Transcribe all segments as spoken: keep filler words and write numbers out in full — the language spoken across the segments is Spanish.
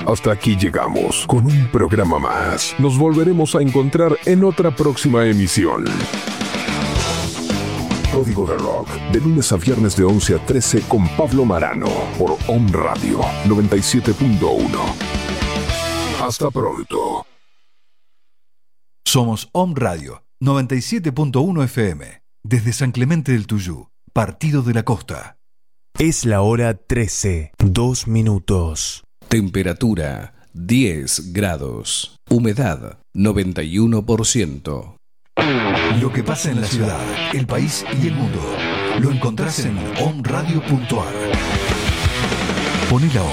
Hasta aquí llegamos con un programa más. Nos volveremos a encontrar en otra próxima emisión. Código de Rock, de lunes a viernes de once a trece con Pablo Marano, por Om Radio noventa y siete punto uno. Hasta pronto. Somos Om Radio noventa y siete punto uno F M, desde San Clemente del Tuyú, Partido de la Costa. Es la hora trece, dos minutos. Temperatura diez grados. Humedad noventa y uno por ciento. Lo que pasa en la ciudad, el país y el mundo lo encontrás en om radio punto a r. Poné la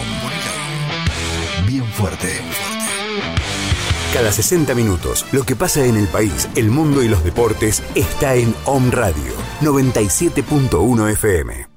Om bien fuerte. Cada sesenta minutos, lo que pasa en el país, el mundo y los deportes está en Om Radio noventa y siete punto uno F M.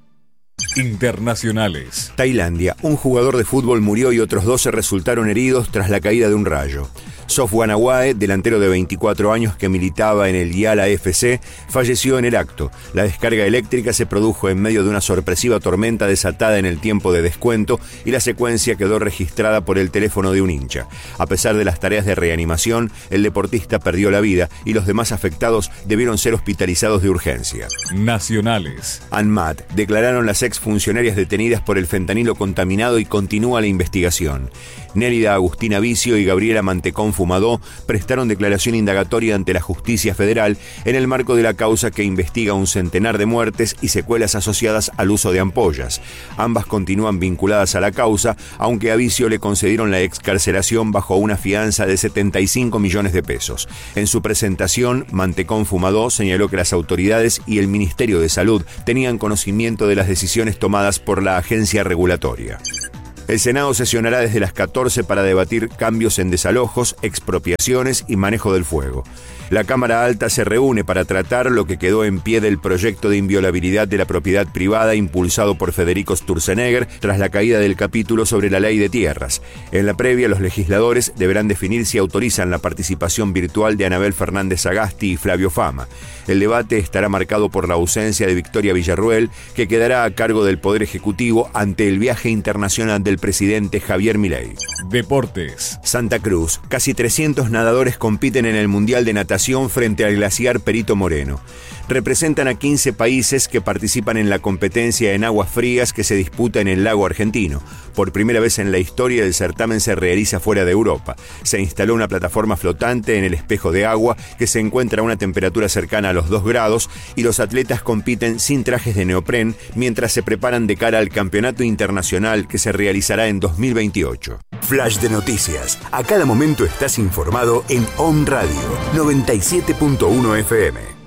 Internacionales. Tailandia, un jugador de fútbol murió y otros doce resultaron heridos tras la caída de un rayo. Sof Wanawae, delantero de veinticuatro años que militaba en el Yala F C, falleció en el acto. La descarga eléctrica se produjo en medio de una sorpresiva tormenta desatada en el tiempo de descuento y la secuencia quedó registrada por el teléfono de un hincha. A pesar de las tareas de reanimación, el deportista perdió la vida y los demás afectados debieron ser hospitalizados de urgencia. Nacionales. ANMAT, declararon las exfuncionarias detenidas por el fentanilo contaminado y continúa la investigación. Nélida Agustina Vicio y Gabriela Mantecón Fumadó prestaron declaración indagatoria ante la Justicia Federal en el marco de la causa que investiga un centenar de muertes y secuelas asociadas al uso de ampollas. Ambas continúan vinculadas a la causa, aunque a Vicio le concedieron la excarcelación bajo una fianza de setenta y cinco millones de pesos. En su presentación, Mantecón Fumadó señaló que las autoridades y el Ministerio de Salud tenían conocimiento de las decisiones tomadas por la agencia regulatoria. El Senado sesionará desde las catorce para debatir cambios en desalojos, expropiaciones y manejo del fuego. La Cámara Alta se reúne para tratar lo que quedó en pie del proyecto de inviolabilidad de la propiedad privada impulsado por Federico Sturzenegger tras la caída del capítulo sobre la ley de tierras. En la previa, los legisladores deberán definir si autorizan la participación virtual de Anabel Fernández Sagasti y Flavio Fama. El debate estará marcado por la ausencia de Victoria Villarruel, que quedará a cargo del Poder Ejecutivo ante el viaje internacional del presidente Javier Milei. Deportes. Santa Cruz. Casi trescientos nadadores compiten en el Mundial de Natación frente al glaciar Perito Moreno. Representan a quince países que participan en la competencia en aguas frías que se disputa en el lago argentino. Por primera vez en la historia, el certamen se realiza fuera de Europa. Se instaló una plataforma flotante en el espejo de agua que se encuentra a una temperatura cercana a los dos grados y los atletas compiten sin trajes de neopren mientras se preparan de cara al campeonato internacional que se realizará en dos mil veintiocho. Flash de noticias. A cada momento estás informado en Om Radio noventa y siete punto uno F M.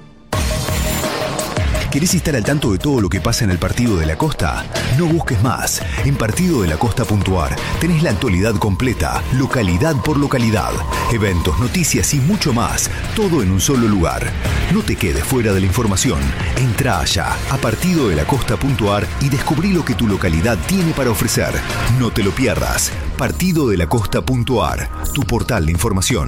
¿Querés estar al tanto de todo lo que pasa en el Partido de la Costa? No busques más. En partido de la costa punto a r tenés la actualidad completa, localidad por localidad, eventos, noticias y mucho más, todo en un solo lugar. No te quedes fuera de la información. Entrá allá a partido de la costa punto a r y descubrí lo que tu localidad tiene para ofrecer. No te lo pierdas. partido de la costa punto a r, tu portal de información.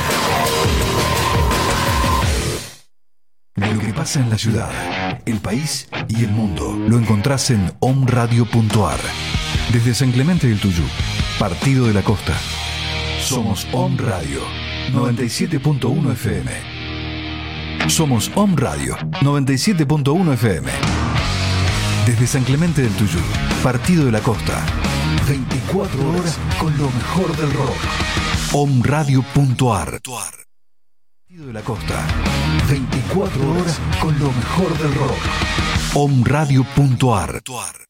Lo que pasa en la ciudad, el país y el mundo lo encontrás en om radio punto a r. Desde San Clemente del Tuyú, Partido de la Costa. Somos Om Radio noventa y siete punto uno F M. Somos Om Radio noventa y siete punto uno F M. Desde San Clemente del Tuyú, Partido de la Costa. veinticuatro horas con lo mejor del rock. om radio punto a r. Partido de la Costa. veinticuatro horas con lo mejor del rock. om radio punto a r.